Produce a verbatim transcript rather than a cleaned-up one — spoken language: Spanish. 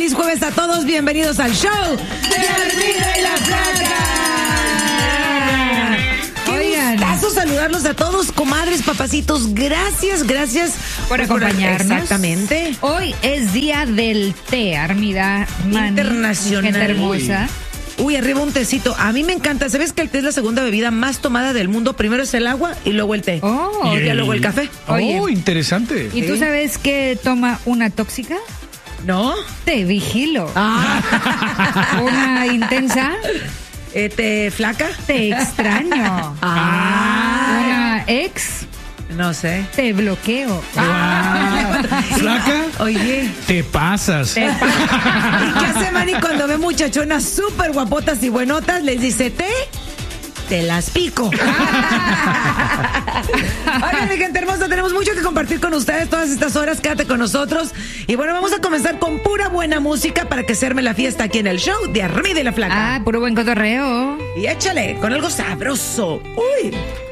Feliz jueves a todos, bienvenidos al show de Armida y la Flaca. Oigan, gustazo saludarlos a todos, comadres, papacitos. Gracias, gracias por acompañarnos. Exactamente. Hoy es día del té, Armida. Mani, internacional. Gente hermosa. Uy. Uy, arriba un tecito. A mí me encanta. ¿Sabes que el té es la segunda bebida más tomada del mundo? Primero es el agua y luego el té. Oh. Y ya luego el café. Oye. Oh, interesante. ¿Y tú sabes qué toma una tóxica? ¿No? Te vigilo. Ah. Una intensa. Eh, ¿Te flaca? Te extraño. Ah. Una ex. No sé. Te bloqueo. Ah. ¿Flaca? Oye. Te pasas. Te pa- ¿Y qué hace Manny cuando ve muchachonas súper guapotas y buenotas? Les dice, ¿te? Te las pico. Oigan, mi gente hermosa, tenemos mucho que compartir con ustedes todas estas horas. Quédate con nosotros. Y bueno, vamos a comenzar con pura buena música para que se arme la fiesta aquí en el show de Armida y la Flaca. Ah, puro buen cotorreo. Y échale con algo sabroso. Uy.